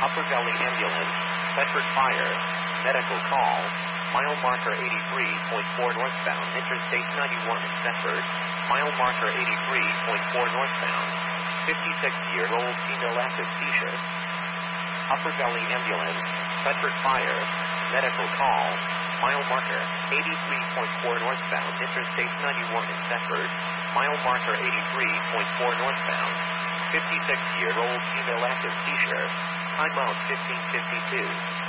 Upper Valley Ambulance, Bedford Fire, medical call, mile marker 83.4 northbound, Interstate 91 in Bedford, mile marker 83.4 northbound, 56-year-old female active seizure. Upper Valley Ambulance, Bedford Fire, medical call, mile marker 83.4 northbound, Interstate 91 in Bedford, mile marker 83.4 northbound, 56-year-old female active seizure, timeout 1552.